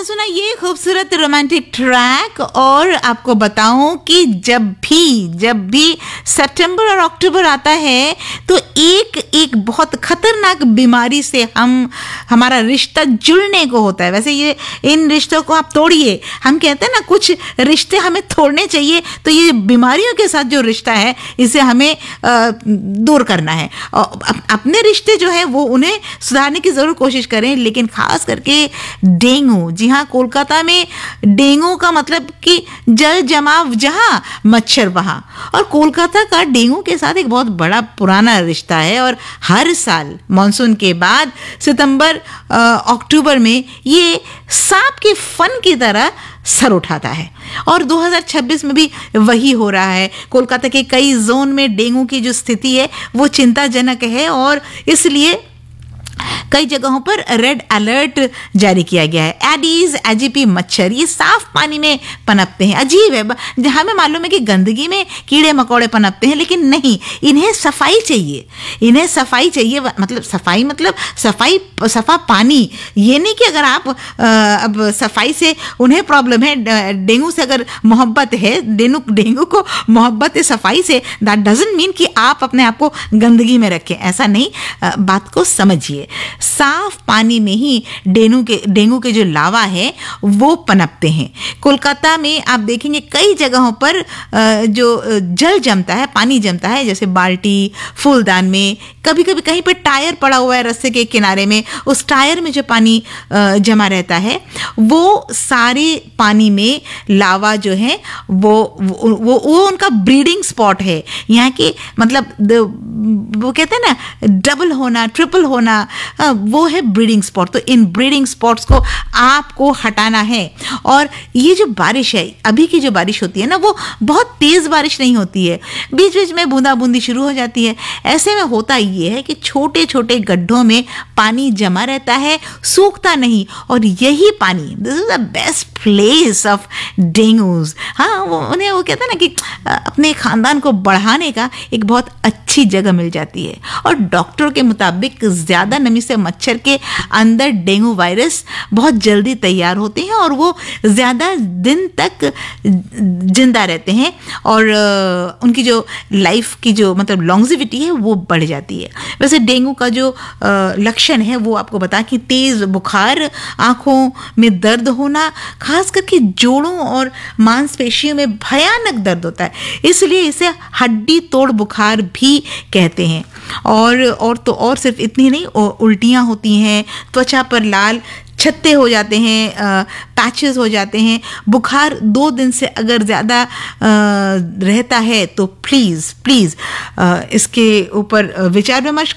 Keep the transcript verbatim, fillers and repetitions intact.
सुना ये खूबसूरत रोमांटिक ट्रैक और आपको बताऊं कि जब भी जब भी सितंबर और अक्टूबर आता है तो एक एक बहुत खतरनाक बीमारी से हम हमारा रिश्ता जुड़ने को होता है। वैसे ये इन रिश्तों को आप तोड़िए, हम कहते हैं ना कुछ रिश्ते हमें तोड़ने चाहिए, तो ये बीमारियों के साथ जो रिश्ता है इसे हमें आ, दूर करना है। और अपने रिश्ते जो है वो उन्हें सुधारने की ज़रूर कोशिश करें, लेकिन खास करके डेंगू, जी हाँ, कोलकाता में डेंगू का मतलब कि जल जमाव जहाँ मच्छर वहाँ। और कोलकाता का डेंगू के साथ एक बहुत बड़ा पुराना रिश्ता है और हर साल मानसून के बाद सितंबर अक्टूबर में ये सांप के फन की तरह सर उठाता है और दो हज़ार छब्बीस में भी वही हो रहा है। कोलकाता के कई जोन में डेंगू की जो स्थिति है वो चिंताजनक है और इसलिए कई जगहों पर रेड अलर्ट जारी किया गया है। एडीज एजीपी मच्छर ये साफ पानी में पनपते हैं। अजीब है, हमें मालूम है कि गंदगी में कीड़े मकोड़े पनपते हैं, लेकिन नहीं, इन्हें सफाई चाहिए, इन्हें सफाई चाहिए। मतलब सफाई मतलब सफाई सफा पानी। ये नहीं कि अगर आप अब सफाई से उन्हें प्रॉब्लम है, डेंगू से अगर मोहब्बत है, डेंगू डेंगू को मोहब्बत है सफाई से, दैट डजंट मीन कि आप अपने आप को गंदगी में रखें, ऐसा नहीं। बात को समझिए, साफ पानी में ही डेंगू के डेंगू के जो लावा है वो पनपते हैं। कोलकाता में आप देखेंगे कई जगहों पर जो जल जमता है, पानी जमता है, जैसे बाल्टी, फूलदान में, कभी कभी कहीं पर टायर पड़ा हुआ है रास्ते के किनारे में, उस टायर में जो पानी जमा रहता है वो सारे पानी में लावा जो है वो वो वो, वो उनका ब्रीडिंग स्पॉट है। यहाँ के मतलब वो कहते हैं ना डबल होना, ट्रिपल होना, वो है ब्रीडिंग स्पॉट। तो इन ब्रीडिंग स्पॉट्स को आपको हटाना है। और ये जो बारिश है, अभी की जो बारिश होती है ना, वो बहुत तेज बारिश नहीं होती है, बीच बीच में बूंदा बूंदी शुरू हो जाती है। ऐसे में होता ये है कि छोटे छोटे गड्ढों में पानी जमा रहता है, सूखता नहीं, और यही पानी, this is the best place of डेंगूज। हाँ, वो उन्हें वो कहते हैं ना कि अपने खानदान को बढ़ाने का एक बहुत अच्छी जगह मिल जाती है। और डॉक्टर के मुताबिक ज़्यादा नमी से मच्छर के अंदर डेंगू वायरस बहुत जल्दी तैयार होते हैं और वो ज़्यादा दिन तक जिंदा रहते हैं और उनकी जो लाइफ की जो मतलब लॉन्जिविटी है वो बढ़ जाती है। वैसे डेंगू का जो लक्षण है वो आपको बता कि तेज़ बुखार, आँखों में दर्द होना, खास करके जोड़ों और मांसपेशियों में भयानक दर्द होता है, इसलिए इसे हड्डी तोड़ बुखार भी कहते हैं। और और तो और सिर्फ इतनी नहीं, उल्टियाँ होती हैं, त्वचा पर लाल छत्ते हो जाते हैं, पैचेस हो जाते हैं। बुखार दो दिन से अगर ज़्यादा रहता है तो प्लीज़ प्लीज़ इसके ऊपर विचार विमर्श